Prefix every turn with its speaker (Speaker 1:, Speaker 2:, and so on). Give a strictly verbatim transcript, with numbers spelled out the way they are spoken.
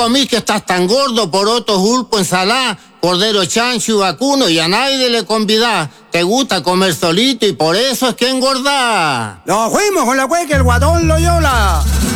Speaker 1: comís que estás tan gordo, porotos, pulpo, ensalada, cordero, chancho y vacuno, y a nadie le convidás. Te gusta comer solito y por eso es que engordás.
Speaker 2: Nos fuimos con la cueca, el guatón Loyola.